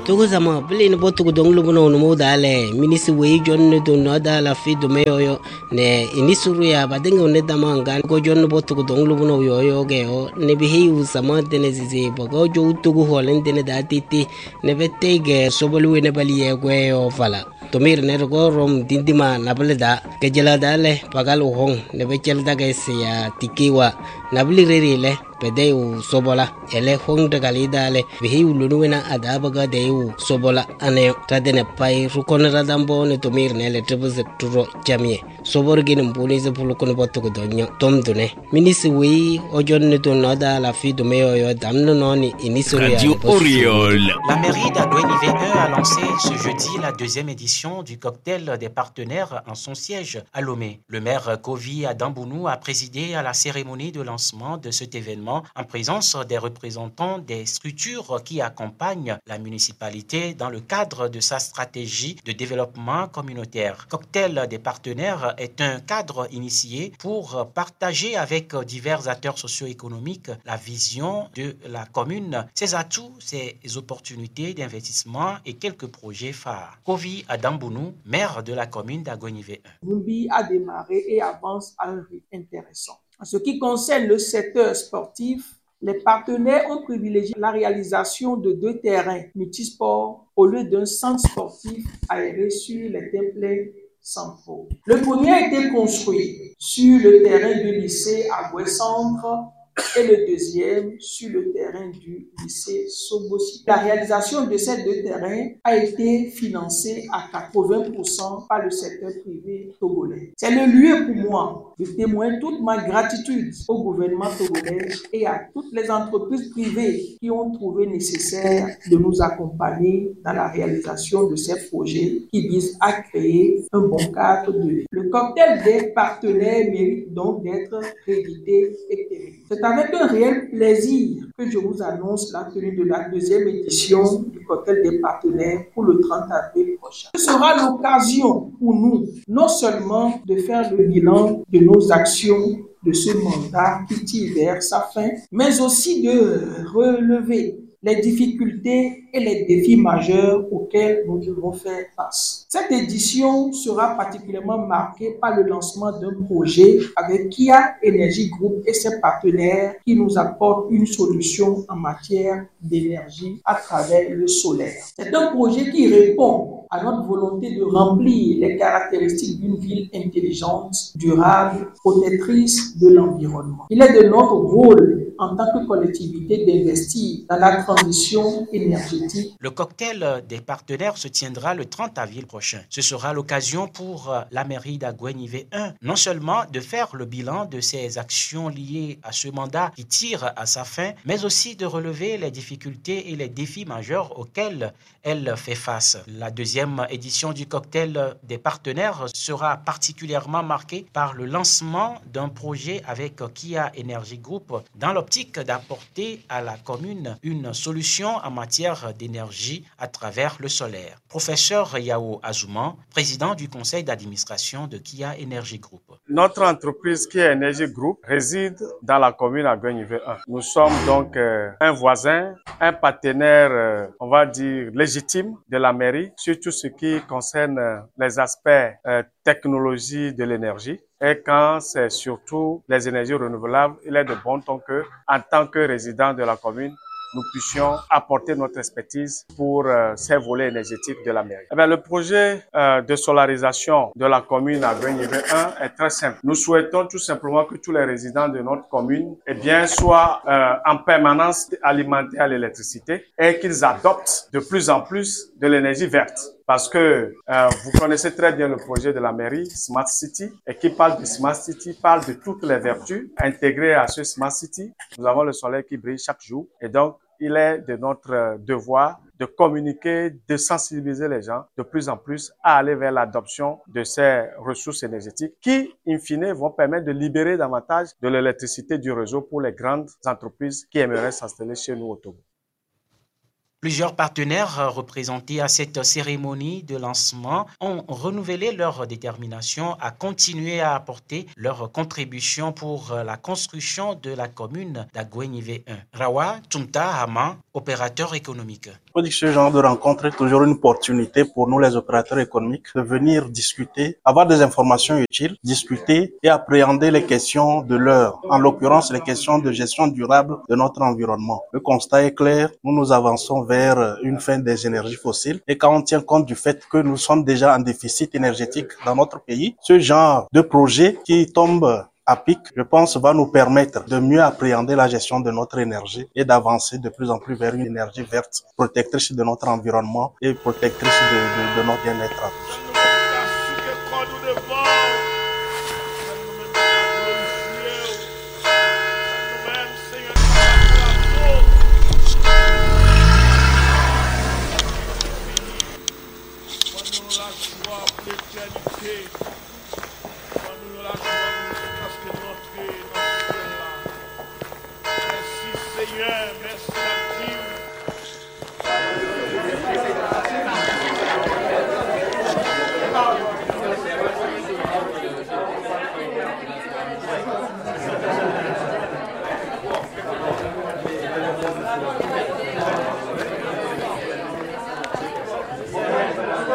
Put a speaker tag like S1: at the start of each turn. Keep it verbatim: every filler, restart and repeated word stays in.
S1: Togo zama bile ni botugo donglu bono no modale minisi we jonne do no dala fi do meyo ne inisuru ya badenga ne dama ngan go jonne botugo donglu bono yo yo ge o ne bi hiu sama de ne zizi bogo jo tugo holen de ne datiti ne bette ge sobolu ne bali ye gwe yo fala to mir ne go rom dindima nabale da ke jela dale pagal hong ne be chel da ge se ya tikiwa nabli rere le pede u sobola ele hong de galida le bi hiu lunuena adabaga de u sobola ane tadene pai rukon radambo ne to mir ne le tebze turo jamie sobor gin mbuni ze pulukon botugo donyo tom dune minisi wi ojon ne to nada la fi do meyo yo damno noni inisuru ya
S2: Radio Oriole.
S3: La mairie d'Agoué-Nivé un a lancé ce jeudi la deuxième édition du cocktail des partenaires en son siège à Lomé. Le maire Kovi Adambounou a présidé à la cérémonie de lancement de cet événement en présence des représentants des structures qui accompagnent la municipalité dans le cadre de sa stratégie de développement communautaire. Cocktail des partenaires est un cadre initié pour partager avec divers acteurs socio-économiques la vision de la commune, ses atouts, ses opportunités d'investissement et quelques projets phares. Kovi Adambounou, maire de la commune d'Agoué-Nivé un.
S4: Lumbi a démarré et avance à un rythme intéressant. En ce qui concerne le secteur sportif, les partenaires ont privilégié la réalisation de deux terrains multisports au lieu d'un centre sportif aéré sur les templets centraux. Le premier a été construit sur le terrain du lycée Agoué Centre et le deuxième sur le terrain du lycée Sobosi. La réalisation de ces deux terrains a été financée à quatre-vingts pour cent par le secteur privé togolais. C'est le lieu pour moi de témoigner toute ma gratitude au gouvernement togolais et à toutes les entreprises privées qui ont trouvé nécessaire de nous accompagner dans la réalisation de ces projets qui visent à créer un bon cadre de vie. Le cocktail des partenaires mérite donc d'être réédité et terminé. C'est avec un réel plaisir que je vous annonce la tenue de la deuxième édition du cocktail des partenaires pour le trente avril prochain. Ce sera l'occasion pour nous, non seulement de faire le bilan de nos actions de ce mandat qui tire vers sa fin, mais aussi de relever les difficultés et les défis majeurs auxquels nous devons faire face. Cette édition sera particulièrement marquée par le lancement d'un projet avec Kia Energy Group et ses partenaires qui nous apportent une solution en matière d'énergie à travers le solaire. C'est un projet qui répond à notre volonté de remplir les caractéristiques d'une ville intelligente, durable, protectrice de l'environnement. Il est de notre rôle en tant que collectivité d'investir dans la transition énergétique.
S3: Le cocktail des partenaires se tiendra le trente avril prochain. Ce sera l'occasion pour la mairie d'Agoué-Nivé un non seulement de faire le bilan de ses actions liées à ce mandat qui tire à sa fin, mais aussi de relever les difficultés et les défis majeurs auxquels elle fait face. La deuxième édition du cocktail des partenaires sera particulièrement marquée par le lancement d'un projet avec Kia Energy Group dans l'optique d'apporter à la commune une solution en matière d'énergie à travers le solaire. Professeur Yao Azouman, président du conseil d'administration de Kia Energy Group.
S5: Notre entreprise Kia Energy Group réside dans la commune d'Agoué-Nivé un. Nous sommes donc euh, un voisin, un partenaire, euh, on va dire, légitime de la mairie sur tout ce qui concerne euh, les aspects euh, technologie de l'énergie. Et quand c'est surtout les énergies renouvelables, il est de bon ton que, en tant que résident de la commune, nous puissions apporter notre expertise pour euh, ces volets énergétiques de la mairie. Eh bien, le projet euh, de solarisation de la commune Agoué-Nivé un est très simple. Nous souhaitons tout simplement que tous les résidents de notre commune eh bien, soient euh, en permanence alimentés à l'électricité et qu'ils adoptent de plus en plus de l'énergie verte. Parce que euh, vous connaissez très bien le projet de la mairie Smart City et qui parle de Smart City, parle de toutes les vertus intégrées à ce Smart City. Nous avons le soleil qui brille chaque jour et donc il est de notre devoir de communiquer, de sensibiliser les gens de plus en plus à aller vers l'adoption de ces ressources énergétiques qui, in fine, vont permettre de libérer davantage de l'électricité du réseau pour les grandes entreprises qui aimeraient s'installer chez nous au Togo.
S3: Plusieurs partenaires représentés à cette cérémonie de lancement ont renouvelé leur détermination à continuer à apporter leur contribution pour la construction de la commune d'Agoué-Nivé un. Rawa Tumta Hama, opérateur économique.
S2: Ce genre de rencontre est toujours une opportunité pour nous les opérateurs économiques de venir discuter, avoir des informations utiles, discuter et appréhender les questions de l'heure, en l'occurrence les questions de gestion durable de notre environnement. Le constat est clair, nous nous avançons vers une fin des énergies fossiles et quand on tient compte du fait que nous sommes déjà en déficit énergétique dans notre pays, ce genre de projet qui tombe à pic, je pense, va nous permettre de mieux appréhender la gestion de notre énergie et d'avancer de plus en plus vers une énergie verte, protectrice de notre environnement et protectrice de, de, de notre bien-être à tous.